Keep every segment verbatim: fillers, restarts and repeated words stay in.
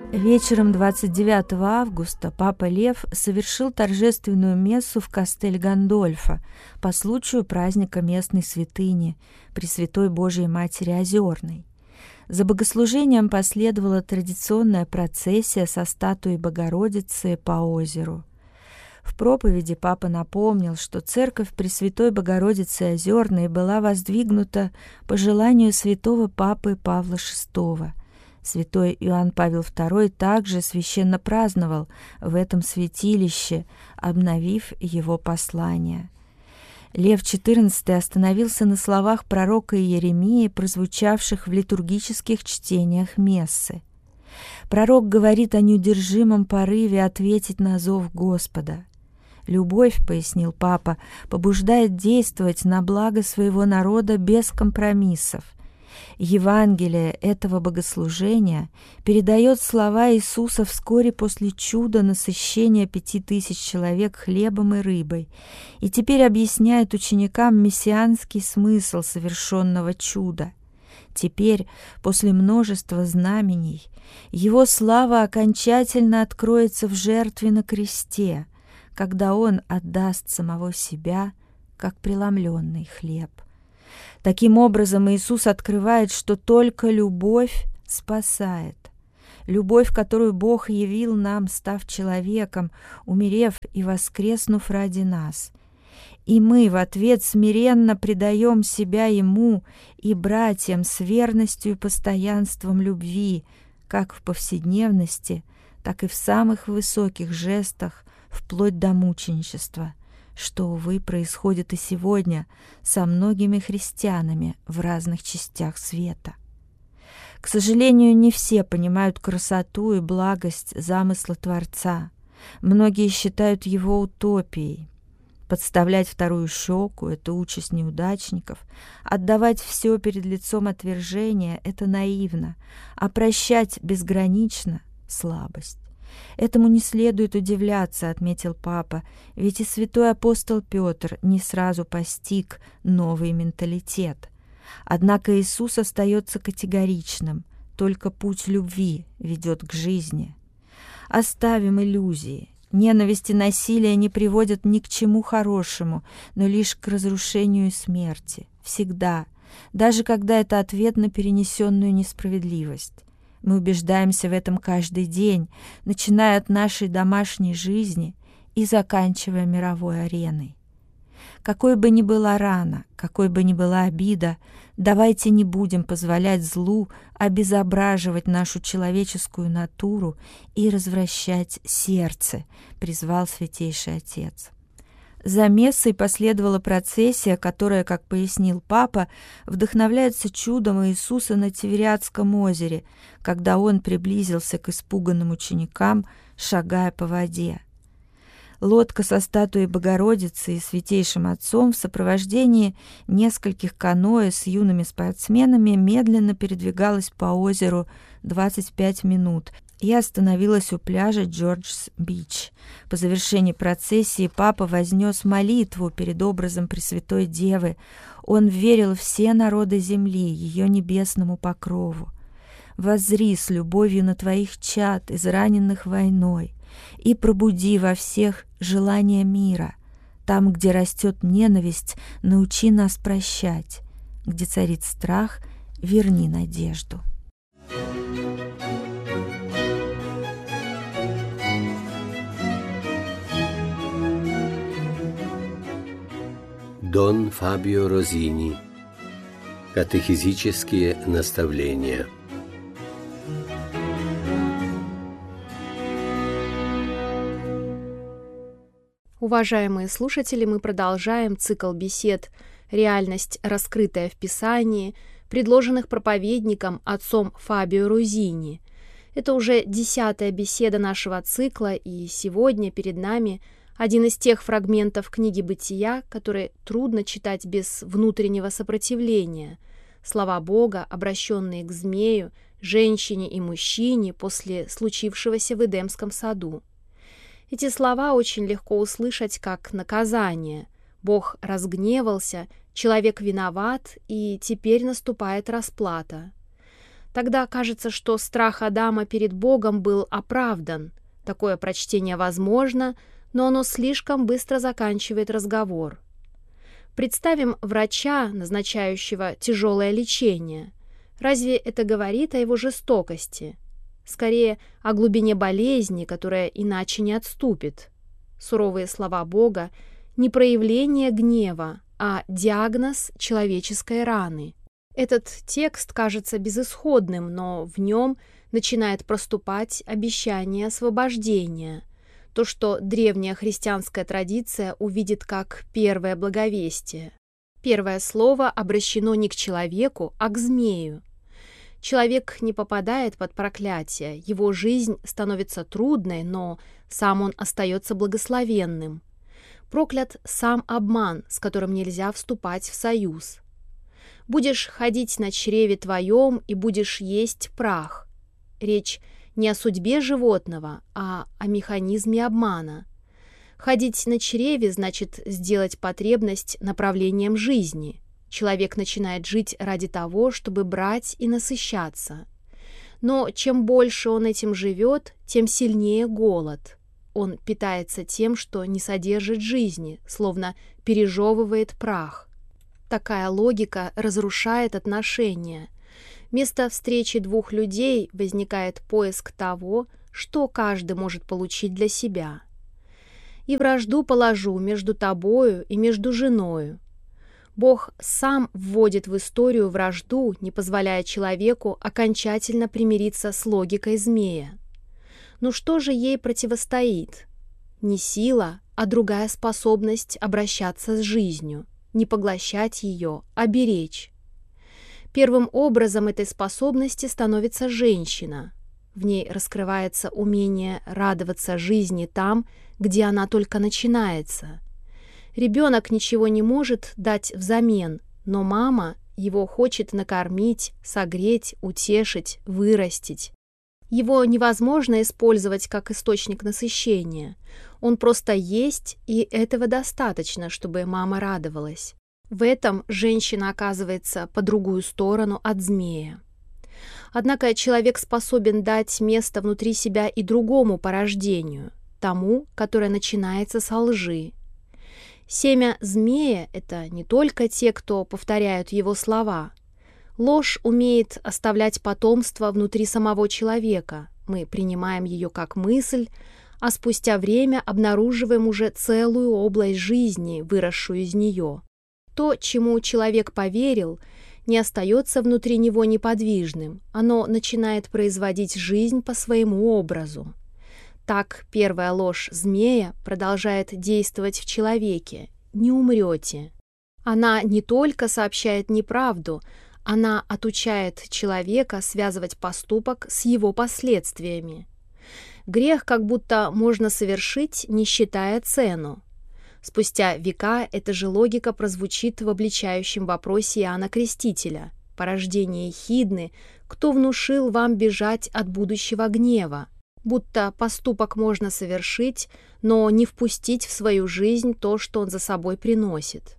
Вечером двадцать девятого августа папа Лев совершил торжественную мессу в Кастель-Гандольфо по случаю праздника местной святыни Пресвятой Божией Матери Озерной. За богослужением последовала традиционная процессия со статуей Богородицы по озеру. В проповеди папа напомнил, что церковь Пресвятой Богородицы Озерной была воздвигнута по желанию святого папы Павла шестого. Святой Иоанн Павел второй также священно праздновал в этом святилище, обновив его послание. Лев четырнадцатый остановился на словах пророка Иеремии, прозвучавших в литургических чтениях мессы. Пророк говорит о неудержимом порыве ответить на зов Господа. «Любовь, — пояснил папа, — побуждает действовать на благо своего народа без компромиссов. Евангелие этого богослужения передает слова Иисуса вскоре после чуда насыщения пяти тысяч человек хлебом и рыбой, и теперь объясняет ученикам мессианский смысл совершенного чуда. Теперь, после множества знамений, его слава окончательно откроется в жертве на кресте, когда он отдаст самого себя, как преломленный хлеб». Таким образом, Иисус открывает, что только любовь спасает. Любовь, которую Бог явил нам, став человеком, умерев и воскреснув ради нас. И мы в ответ смиренно предаем себя Ему и братьям с верностью и постоянством любви, как в повседневности, так и в самых высоких жестах, вплоть до мученичества, что, увы, происходит и сегодня со многими христианами в разных частях света. К сожалению, не все понимают красоту и благость замысла Творца. Многие считают его утопией. Подставлять вторую щеку — это участь неудачников, отдавать все перед лицом отвержения — это наивно, а прощать безгранично — слабость. «Этому не следует удивляться», — отметил папа, «ведь и святой апостол Петр не сразу постиг новый менталитет. Однако Иисус остается категоричным, только путь любви ведет к жизни. Оставим иллюзии. Ненависть и насилие не приводят ни к чему хорошему, но лишь к разрушению и смерти. Всегда, даже когда это ответ на перенесенную несправедливость. Мы убеждаемся в этом каждый день, начиная от нашей домашней жизни и заканчивая мировой ареной. Какой бы ни была рана, какой бы ни была обида, давайте не будем позволять злу обезображивать нашу человеческую натуру и развращать сердце, призвал Святейший Отец. За мессой последовала процессия, которая, как пояснил папа, вдохновляется чудом Иисуса на Тивериадском озере, когда он приблизился к испуганным ученикам, шагая по воде. Лодка со статуей Богородицы и Святейшим Отцом в сопровождении нескольких каноэ с юными спортсменами медленно передвигалась по озеру двадцать пять минут и остановилась у пляжа Джорджс-Бич. По завершении процессии папа вознес молитву перед образом Пресвятой Девы. Он верил все народы земли, ее небесному покрову. «Воззри с любовью на твоих чад, израненных войной, и пробуди во всех желание мира. Там, где растет ненависть, научи нас прощать. Где царит страх, верни надежду». Дон Фабио Розини. Катехизические наставления. Уважаемые слушатели, мы продолжаем цикл бесед «Реальность, раскрытая в Писании», предложенных проповедником отцом Фабио Розини. Это уже десятая беседа нашего цикла, и сегодня перед нами один из тех фрагментов книги «Бытия», которые трудно читать без внутреннего сопротивления. Слова Бога, обращенные к змею, женщине и мужчине после случившегося в Эдемском саду. Эти слова очень легко услышать как наказание. Бог разгневался, человек виноват, и теперь наступает расплата. Тогда кажется, что страх Адама перед Богом был оправдан. Такое прочтение возможно, но оно слишком быстро заканчивает разговор. Представим врача, назначающего тяжелое лечение. Разве это говорит о его жестокости? Скорее, о глубине болезни, которая иначе не отступит. Суровые слова Бога — не проявление гнева, а диагноз человеческой раны. Этот текст кажется безысходным, но в нем начинает проступать обещание освобождения, то, что древняя христианская традиция увидит как первое благовестие. Первое слово обращено не к человеку, а к змею. Человек не попадает под проклятие, его жизнь становится трудной, но сам он остается благословенным. Проклят сам обман, с которым нельзя вступать в союз. «Будешь ходить на чреве твоем и будешь есть прах». Речь не о судьбе животного, а о механизме обмана. Ходить на чреве значит сделать потребность направлением жизни. Человек начинает жить ради того, чтобы брать и насыщаться. Но чем больше он этим живет, тем сильнее голод. Он питается тем, что не содержит жизни, словно пережевывает прах. Такая логика разрушает отношения. Вместо встречи двух людей возникает поиск того, что каждый может получить для себя. «И вражду положу между тобою и между женою». Бог сам вводит в историю вражду, не позволяя человеку окончательно примириться с логикой змея. Но что же ей противостоит? Не сила, а другая способность обращаться с жизнью, не поглощать ее, а беречь. Первым образом этой способности становится женщина. В ней раскрывается умение радоваться жизни там, где она только начинается. Ребенок ничего не может дать взамен, но мама его хочет накормить, согреть, утешить, вырастить. Его невозможно использовать как источник насыщения. Он просто есть, и этого достаточно, чтобы мама радовалась. В этом женщина оказывается по другую сторону от змея. Однако человек способен дать место внутри себя и другому порождению, тому, которое начинается со лжи. Семя змея — это не только те, кто повторяют его слова. Ложь умеет оставлять потомство внутри самого человека. Мы принимаем ее как мысль, а спустя время обнаруживаем уже целую область жизни, выросшую из нее. То, чему человек поверил, не остается внутри него неподвижным, оно начинает производить жизнь по своему образу. Так первая ложь змея продолжает действовать в человеке. Не умрете. Она не только сообщает неправду, она отучает человека связывать поступок с его последствиями. Грех как будто можно совершить, не считая цену. Спустя века эта же логика прозвучит в обличающем вопросе Иоанна Крестителя: «Порождение Ехидны, кто внушил вам бежать от будущего гнева?» Будто поступок можно совершить, но не впустить в свою жизнь то, что он за собой приносит.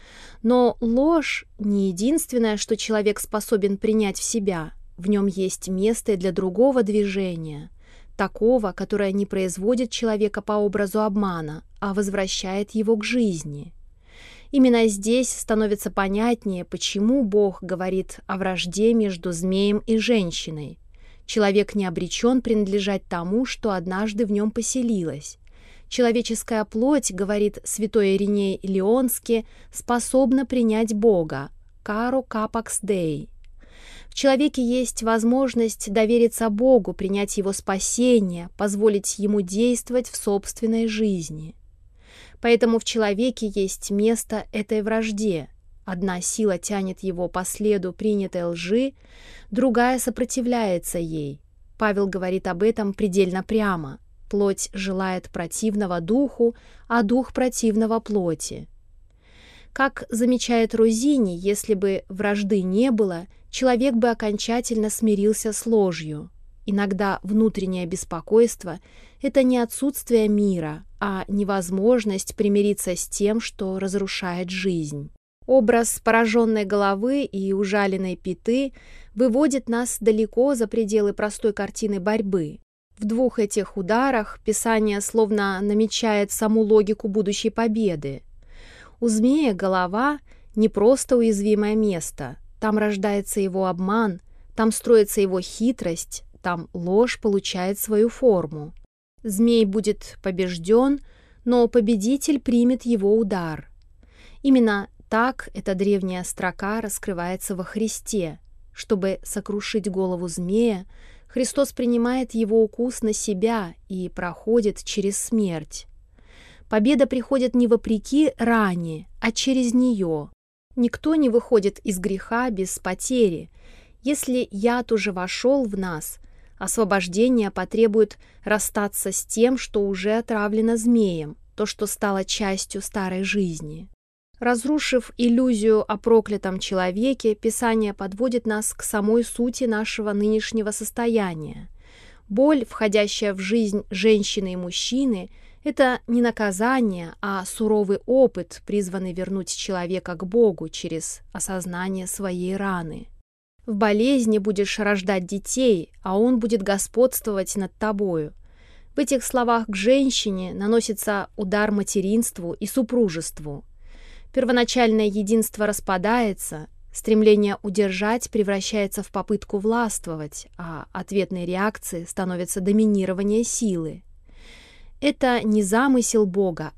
Но ложь не единственное, что человек способен принять в себя. В нем есть место и для другого движения, такого, которое не производит человека по образу обмана, а возвращает его к жизни. Именно здесь становится понятнее, почему Бог говорит о вражде между змеем и женщиной. Человек не обречен принадлежать тому, что однажды в нем поселилось. Человеческая плоть, говорит святой Ириней Лионский, способна принять Бога. «Каро капакс дей». В человеке есть возможность довериться Богу, принять Его спасение, позволить Ему действовать в собственной жизни. Поэтому в человеке есть место этой вражде. Одна сила тянет его по следу принятой лжи, другая сопротивляется ей. Павел говорит об этом предельно прямо. Плоть желает противного духу, а дух противного плоти. Как замечает Розини, если бы вражды не было, человек бы окончательно смирился с ложью. Иногда внутреннее беспокойство — это не отсутствие мира, а невозможность примириться с тем, что разрушает жизнь. Образ пораженной головы и ужаленной пяты выводит нас далеко за пределы простой картины борьбы. В двух этих ударах Писание словно намечает саму логику будущей победы. У змея голова — не просто уязвимое место, там рождается его обман, там строится его хитрость, там ложь получает свою форму. Змей будет побежден, но победитель примет его удар. Именно так эта древняя строка раскрывается во Христе. Чтобы сокрушить голову змея, Христос принимает его укус на себя и проходит через смерть. Победа приходит не вопреки ране, а через нее. Никто не выходит из греха без потери. Если яд уже вошел в нас, освобождение потребует расстаться с тем, что уже отравлено змеем, то, что стало частью старой жизни. Разрушив иллюзию о проклятом человеке, Писание подводит нас к самой сути нашего нынешнего состояния. Боль, входящая в жизнь женщины и мужчины, это не наказание, а суровый опыт, призванный вернуть человека к Богу через осознание своей раны. В болезни будешь рождать детей, а он будет господствовать над тобою. В этих словах к женщине наносится удар материнству и супружеству. Первоначальное единство распадается, стремление удержать превращается в попытку властвовать, а ответной реакцией становится доминирование силы. Это не замысел Бога,